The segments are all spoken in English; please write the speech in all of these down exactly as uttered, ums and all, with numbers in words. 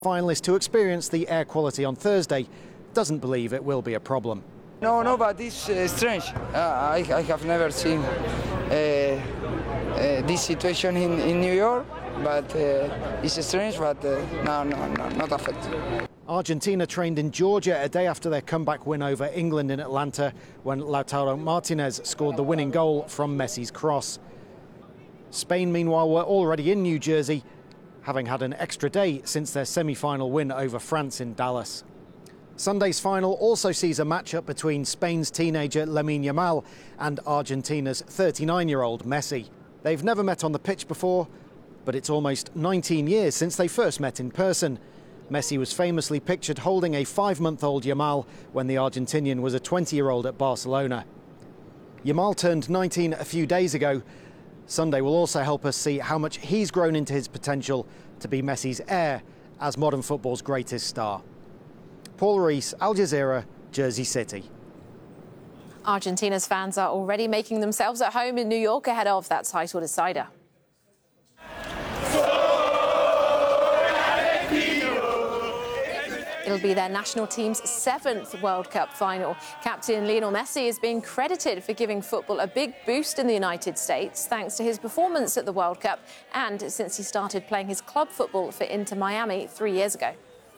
Finalist who experienced the air quality on Thursday doesn't believe it will be a problem. No, no, but it's uh, strange. Uh, I, I have never seen uh, uh, this situation in, in New York, but uh, it's strange, but uh, no, no, no, not affected. Argentina trained in Georgia a day after their comeback win over England in Atlanta when Lautaro Martinez scored the winning goal from Messi's cross. Spain, meanwhile, were already in New Jersey, having had an extra day since their semi-final win over France in Dallas. Sunday's final also sees a matchup between Spain's teenager Lamine Yamal and Argentina's thirty-nine-year-old Messi. They've never met on the pitch before, but it's almost nineteen years since they first met in person. Messi was famously pictured holding a five-month-old Yamal when the Argentinian was a twenty-year-old at Barcelona. Yamal turned nineteen a few days ago. Sunday will also help us see how much he's grown into his potential to be Messi's heir as modern football's greatest star. Paul Rees, Al Jazeera, Jersey City. Argentina's fans are already making themselves at home in New York ahead of that title decider. It'll be their national team's seventh World Cup final. Captain Lionel Messi is being credited for giving football a big boost in the United States thanks to his performance at the World Cup and since he started playing his club football for Inter Miami three years ago.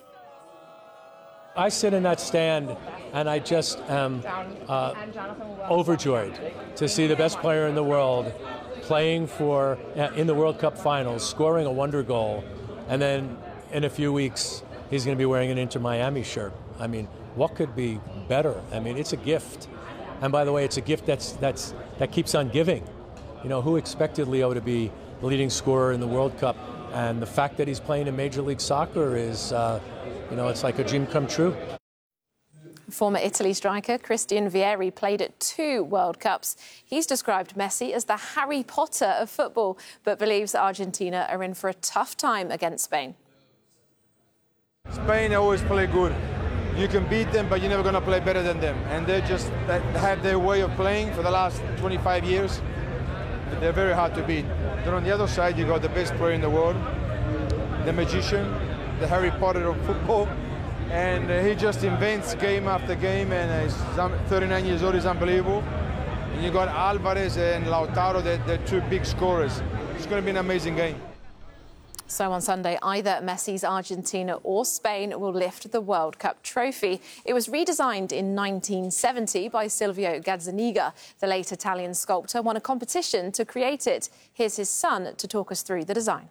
I sit in that stand and I just am uh, overjoyed to see the best player in the world playing for uh, in the World Cup finals, scoring a wonder goal, and then in a few weeks he's going to be wearing an Inter Miami shirt. I mean, what could be better? I mean, it's a gift. And by the way, it's a gift that's that's that keeps on giving. You know, who expected Leo to be the leading scorer in the World Cup? And the fact that he's playing in Major League Soccer is, uh, you know, it's like a dream come true. Former Italy striker Christian Vieri played at two World Cups. He's described Messi as the Harry Potter of football, but believes Argentina are in for a tough time against Spain. Spain always play good. You can beat them, but you're never going to play better than them. And they just they have their way of playing for the last twenty-five years. They're very hard to beat. Then on the other side, you got the best player in the world, the magician, the Harry Potter of football. And uh, he just invents game after game, and uh, he's thirty-nine years old, he's unbelievable. And you got Alvarez and Lautaro, they're, they're two big scorers. It's going to be an amazing game. So on Sunday, either Messi's Argentina or Spain will lift the World Cup trophy. It was redesigned in nineteen seventy by Silvio Gazzaniga. The late Italian sculptor won a competition to create it. Here's his son to talk us through the design.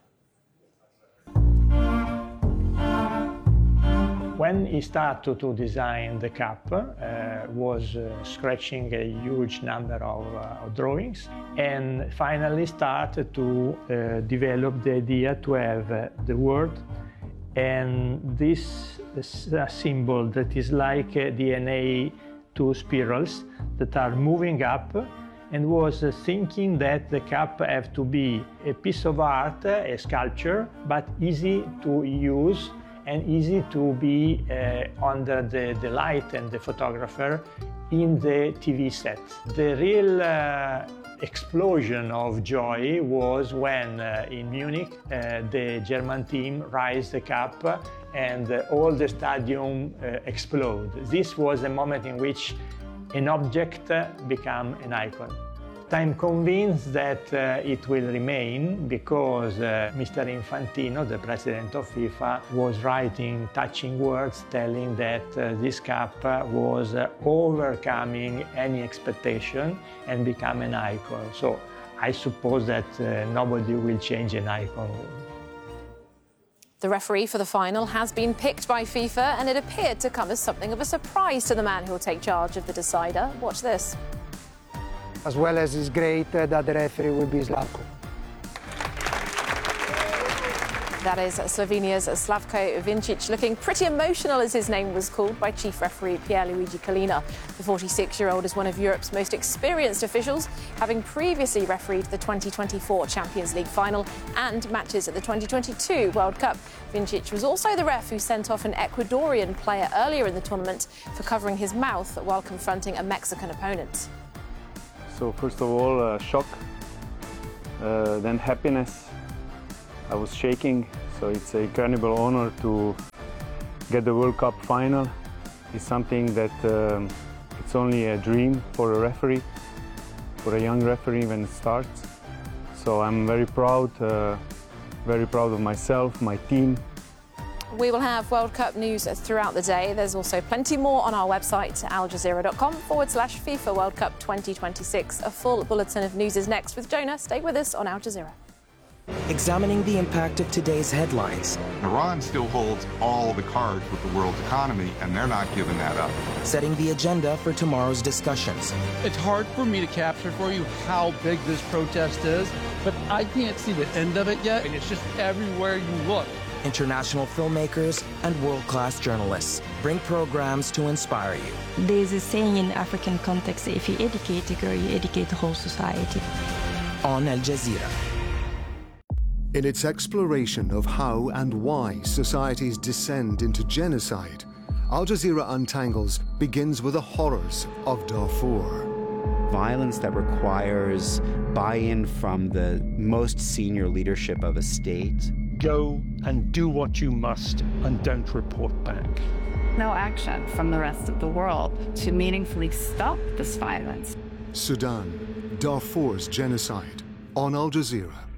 When he started to design the cup, uh, was uh, scratching a huge number of, uh, of drawings, and finally started to uh, develop the idea to have uh, the word and this, this uh, symbol that is like uh, D N A two spirals that are moving up, and was uh, thinking that the cup have to be a piece of art, a sculpture, but easy to use and easy to be uh, under the, the light and the photographer in the T V set. The real uh, explosion of joy was when uh, in Munich uh, the German team raised the cup and uh, all the stadium uh, exploded. This was a moment in which an object uh, became an icon. I'm convinced that uh, it will remain because uh, Mister Infantino, the president of FIFA, was writing touching words telling that uh, this cup uh, was uh, overcoming any expectation and become an icon. So I suppose that uh, nobody will change an icon. The referee for the final has been picked by FIFA, and it appeared to come as something of a surprise to the man who will take charge of the decider. Watch this. As well as it's great uh, that the referee will be Slavko. That is Slovenia's Slavko Vincic, looking pretty emotional as his name was called by chief referee Pierluigi Collina. The forty-six-year-old is one of Europe's most experienced officials, having previously refereed the twenty twenty-four Champions League final and matches at the twenty twenty-two World Cup. Vincic was also the ref who sent off an Ecuadorian player earlier in the tournament for covering his mouth while confronting a Mexican opponent. So first of all, uh, shock, uh, then happiness. I was shaking, So it's an incredible honor to get the World Cup final. It's something that um, it's only a dream for a referee, for a young referee when it starts. So I'm very proud, uh, very proud of myself, my team. We will have World Cup news throughout the day. There's also plenty more on our website, aljazeera.com forward slash FIFA World Cup twenty twenty-six. A full bulletin of news is next with Jonah. Stay with us on Al Jazeera. Examining the impact of today's headlines. Iran still holds all the cards with the world's economy, and they're not giving that up. Setting the agenda for tomorrow's discussions. It's hard for me to capture for you how big this protest is, but I can't see the end of it yet, and it's just everywhere you look. International filmmakers and world-class journalists bring programs to inspire you. There's a saying in African context, if you educate a girl, you educate the whole society. On Al Jazeera. In its exploration of how and why societies descend into genocide, Al Jazeera Untangles begins with the horrors of Darfur. Violence that requires buy-in from the most senior leadership of a state. Go and do what you must and don't report back. No action from the rest of the world to meaningfully stop this violence. Sudan, Darfur's genocide, on Al Jazeera.